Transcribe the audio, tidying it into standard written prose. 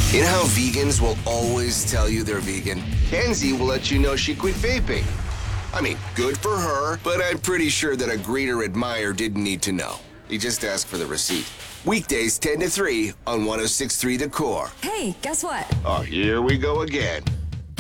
You know how vegans will always tell you they're vegan? Kenzie will let you know she quit vaping. I mean, good for her, but I'm pretty sure that a greeter admirer didn't need to know. He just asked for the receipt. Weekdays 10 to 3 on 106.3 The Core. Hey, guess what? Oh, here we go again.